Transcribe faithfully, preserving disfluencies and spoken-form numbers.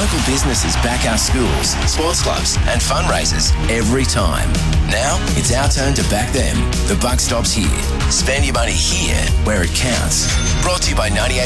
Local businesses back our schools, sports clubs and fundraisers every time. Now it's our turn to back them. The buck stops here. Spend your money here where it counts. Brought to you by ninety-eight